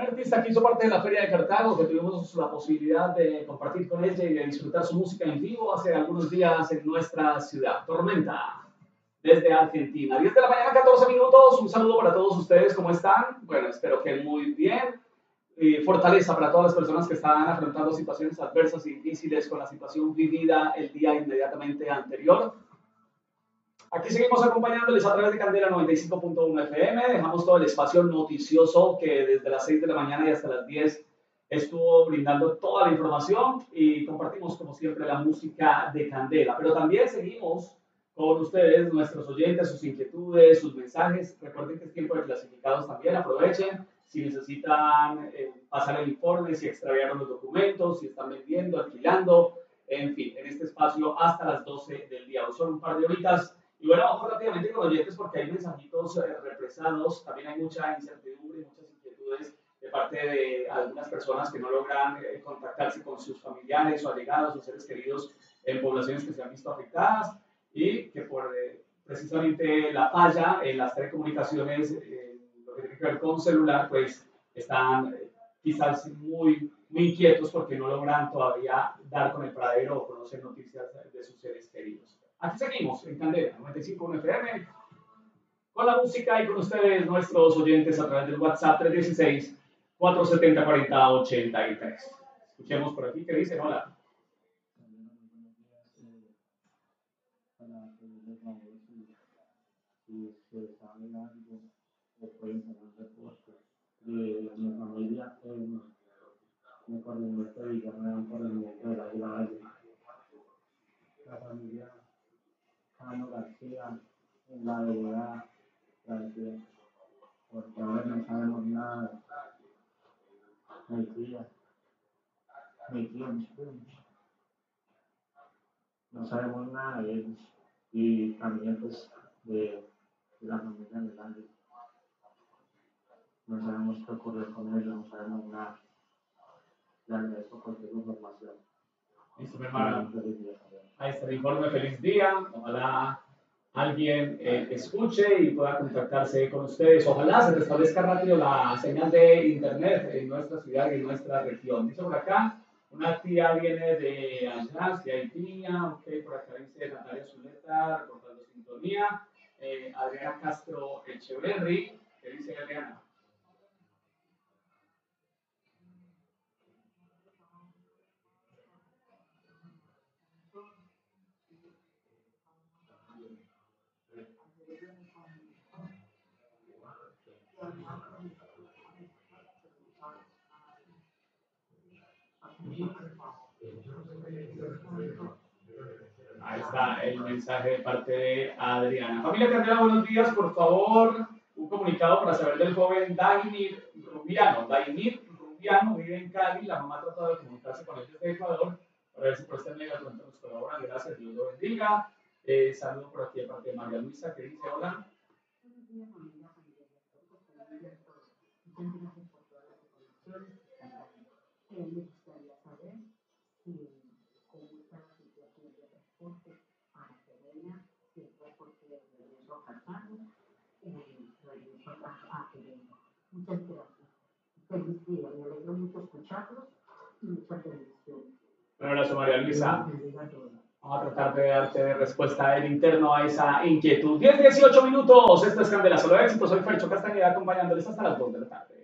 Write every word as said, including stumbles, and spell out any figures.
artista que hizo parte de la Feria de Cartago, que tuvimos la posibilidad de compartir con ella y de disfrutar su música en vivo hace algunos días en nuestra ciudad. Tormenta, desde Argentina. diez de la mañana, catorce minutos. Un saludo para todos ustedes. ¿Cómo están? Bueno, espero que muy bien. Y fortaleza para todas las personas que están afrontando situaciones adversas y difíciles con la situación vivida el día inmediatamente anterior. Aquí seguimos acompañándoles a través de Candela noventa y cinco punto uno F M. Dejamos todo el espacio noticioso que desde las seis de la mañana y hasta las diez estuvo brindando toda la información y compartimos como siempre la música de Candela. Pero también seguimos con ustedes, nuestros oyentes, sus inquietudes, sus mensajes. Recuerden que es tiempo de clasificados también. Aprovechen si necesitan eh, pasar el informe, si extraviaron los documentos, si están vendiendo, alquilando, en fin, en este espacio hasta las doce del día. Hoy son un par de horitas. Y bueno, vamos rápidamente con oyentes porque hay mensajitos eh, represados, también hay mucha incertidumbre y muchas inquietudes de parte de algunas personas que no logran eh, contactarse con sus familiares o allegados o seres queridos en poblaciones que se han visto afectadas y que por eh, precisamente la falla en las telecomunicaciones, eh, lo que tiene que ver con celular, pues están eh, quizás muy, muy inquietos porque no logran todavía dar con el paradero o conocer noticias de sus seres queridos. Aquí seguimos en Candela noventa y cinco punto uno F M con la música y con ustedes, nuestros oyentes, a través del WhatsApp tres uno seis, cuatro siete cero, cuatro cero ocho tres. Escuchemos por aquí que dicen hola. Si se sabe algo o pueden tener reportes de mi familia en el corregimiento de Villarreal, corregimiento de la Isla. La familia Cano García en la vereda García, porque ahora no sabemos nada. Mi tía, mi tío, mis primos, no sabemos nada de ellos. Y también pues de, de la familia de la Isla. No sabemos qué ocurrió con ellos, no sabemos nada. Le agradezco cualquier información. Listo, mi hermana. Ahí está el informe. Feliz día. Ojalá alguien eh, escuche y pueda contactarse con ustedes. Ojalá se restablezca rápido la señal de internet en nuestra ciudad y en nuestra región. Dice por acá, una tía viene de allá, si hay tía, ok, por acá dice Natalia Zuleta, reportando sintonía. Eh, Adriana Castro Echeverry, ¿qué dice Adriana? Ahí está el mensaje de parte de Adriana. Familia Candela, buenos días. Por favor, un comunicado para saber del joven Dainir Rubiano. Dainir Rubiano vive en Cali. La mamá trata de comunicarse con él desde Ecuador para ver si por este medio pronto nos colaboran. Gracias, Dios lo bendiga. Eh, saludo por aquí de parte de María Luisa, que dice hola. Buenos días, familia, familia, familia, todos. Muchas gracias por todas las informaciones que están dando. Eh, me gustaría saber si, cómo está la situación de transporte para Serena, si fue porque regresó a Cartago, eh, regresó a Serena. Muchas gracias. Feliz día, me alegro mucho escucharlos y muchas bendiciones. Un abrazo, María Luisa. Vamos a tratar de darte respuesta en interno a esa inquietud. diez, dieciocho minutos. Esto es Candela, solo éxito. Soy Fercho Castañeda acompañándoles hasta las dos de la tarde.